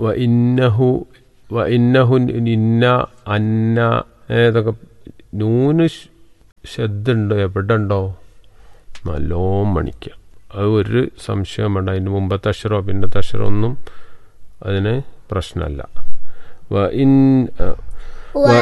ഇന്നഹു ഇന്ന അന്ന ഇതൊക്കെ നൂന് ശബ്ദമുണ്ടോ എവിടെ ഉണ്ടോ നല്ലോണം മണിക്കുക. അത് ഒരു സംശയം വേണ്ട. അതിന് മുമ്പത്തെ അക്ഷരമോ പിന്നത്തെ അക്ഷരമോ ഒന്നും അതിന് പ്രശ്നമല്ല.